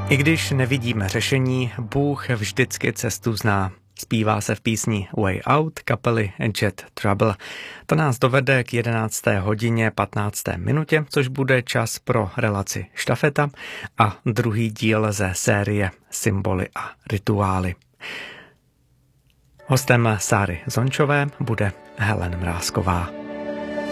I když nevidíme řešení, Bůh vždycky cestu zná. Zpívá se v písni Way Out kapely Jet Trouble. To nás dovede k 11. hodině 15. minutě, což bude čas pro relaci Štafeta a druhý díl ze série Symboly a rituály. Hostem Sáry Zončové bude Helen Mrázková.